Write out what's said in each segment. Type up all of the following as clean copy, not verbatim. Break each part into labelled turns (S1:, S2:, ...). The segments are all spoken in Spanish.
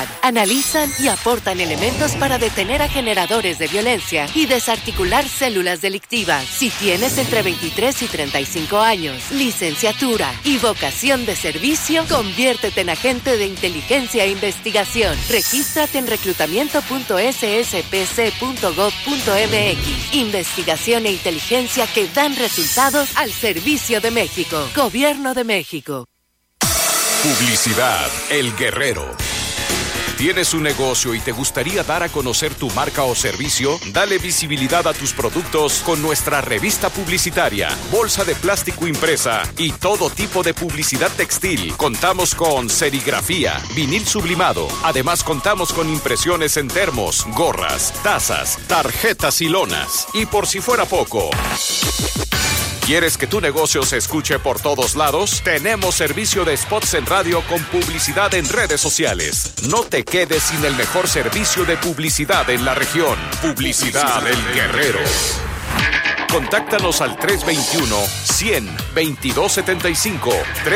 S1: Analizan y aportan elementos para detener a generadores de violencia y desarticular células delictivas. Si tienes entre 23 y 35 años, licenciatura y vocación de servicio, conviértete en agente de inteligencia e investigación. Regístrate en reclutamiento.sspc.gov.mx. Investigación e inteligencia que dan resultados al servicio de México. Gobierno de México.
S2: Publicidad El Guerrero. ¿Tienes un negocio y te gustaría dar a conocer tu marca o servicio? Dale visibilidad a tus productos con nuestra revista publicitaria, bolsa de plástico impresa y todo tipo de publicidad textil. Contamos con serigrafía, vinil sublimado. Además, contamos con impresiones en termos, gorras, tazas, tarjetas y lonas. Y por si fuera poco, ¿quieres que tu negocio se escuche por todos lados? Tenemos servicio de spots en radio con publicidad en redes sociales. No te quedes sin el mejor servicio de publicidad en la región. Publicidad El Guerrero. Contáctanos al 321-100-2275.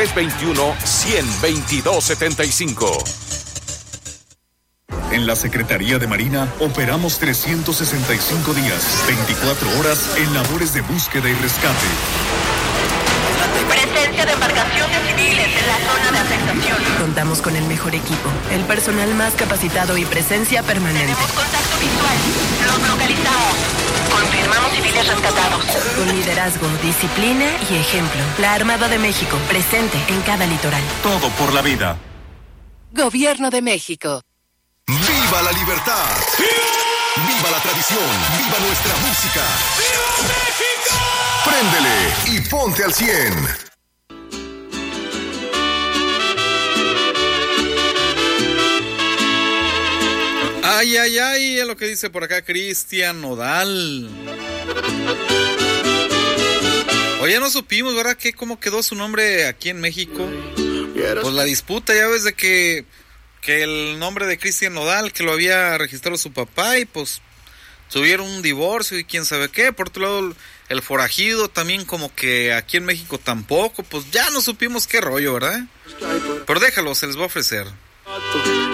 S2: 321-100-2275.
S3: En la Secretaría de Marina operamos 365 días, 24 horas en labores de búsqueda y rescate.
S4: Presencia de embarcaciones civiles en la zona de afectación.
S5: Contamos con el mejor equipo, el personal más capacitado y presencia permanente.
S4: Tenemos contacto visual. Los localizamos. Confirmamos civiles rescatados.
S5: Con liderazgo, disciplina y ejemplo. La Armada de México, presente en cada litoral.
S3: Todo por la vida.
S1: Gobierno de México.
S6: ¡Viva la libertad! ¡Viva la tradición! ¡Viva nuestra música! ¡Viva México! Préndele y ponte al 100.
S7: Ay, ay, ay, es lo que dice por acá Cristian Nodal. Oye, no supimos, ¿verdad? ¿Cómo quedó su nombre aquí en México? Pues la disputa, ya ves de que el nombre de Cristian Nodal, que lo había registrado su papá, y pues tuvieron un divorcio y quién sabe qué. Por otro lado, el forajido también, como que aquí en México tampoco, pues ya no supimos qué rollo, ¿verdad? Pero déjalo, se les va a ofrecer.